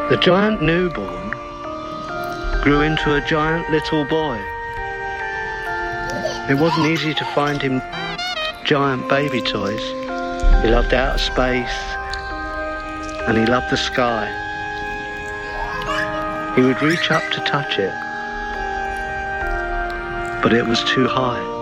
The giant newborn grew into a giant little boy. It wasn't easy to find him giant baby toys. He loved outer space and he loved the sky. He would reach up to touch it, but it was too high.